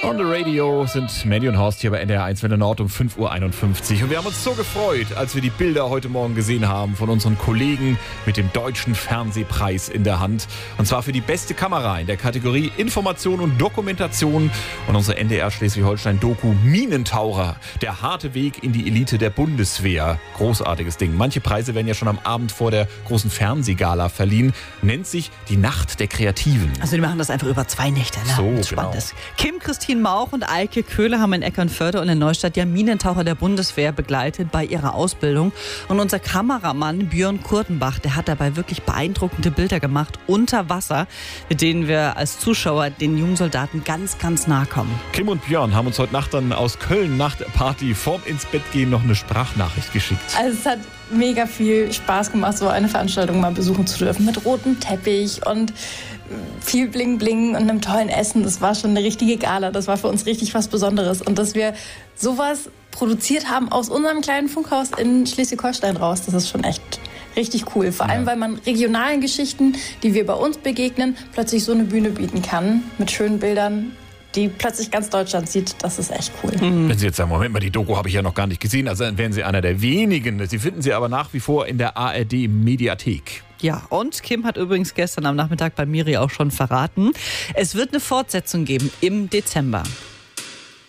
On the Radio sind Mandy und Horst hier bei NDR 1 Welle Nord um 5:51 Uhr. Und wir haben uns so gefreut, als wir die Bilder heute Morgen gesehen haben von unseren Kollegen mit dem Deutschen Fernsehpreis in der Hand. Und zwar für die beste Kamera in der Kategorie Information und Dokumentation. Und unsere NDR Schleswig-Holstein-Doku Minentaucher. Der harte Weg in die Elite der Bundeswehr. Großartiges Ding. Manche Preise werden ja schon am Abend vor der großen Fernsehgala verliehen. Nennt sich die Nacht der Kreativen. Also die machen das einfach über 2 Nächte. Ne? So, Spannendes. Kim Christine Mauch und Eike Köhler haben in Eckernförde und in Neustadt ja Minentaucher der Bundeswehr begleitet bei ihrer Ausbildung. Und unser Kameramann Björn Kurtenbach, der hat dabei wirklich beeindruckende Bilder gemacht unter Wasser, mit denen wir als Zuschauer den jungen Soldaten ganz, ganz nahe kommen. Kim und Björn haben uns heute Nacht dann aus Köln nach der Party vorm ins Bett gehen noch eine Sprachnachricht geschickt. Also es hat mega viel Spaß gemacht, so eine Veranstaltung mal besuchen zu dürfen mit rotem Teppich und viel Bling Bling und einem tollen Essen. Das war schon eine richtige Gala. Das war für uns richtig was Besonderes. Und dass wir sowas produziert haben aus unserem kleinen Funkhaus in Schleswig-Holstein raus, das ist schon echt richtig cool. Vor allem, weil man regionalen Geschichten, die wir bei uns begegnen, plötzlich so eine Bühne bieten kann mit schönen Bildern, die plötzlich ganz Deutschland sieht. Das ist echt cool. Wenn Sie jetzt sagen, Moment mal, die Doku habe ich ja noch gar nicht gesehen, also dann wären Sie einer der wenigen. Sie finden sie aber nach wie vor in der ARD-Mediathek. Ja, und Kim hat übrigens gestern am Nachmittag bei Miri auch schon verraten, es wird eine Fortsetzung geben im Dezember.